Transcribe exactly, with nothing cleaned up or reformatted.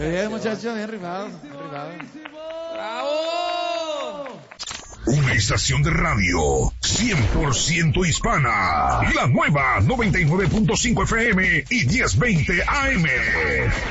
Bien, muchachos, bien rimado, bien rimado. ¡Bravo! Una estación de radio cien por ciento hispana. La nueva noventa y nueve punto cinco F M y diez veinte A M.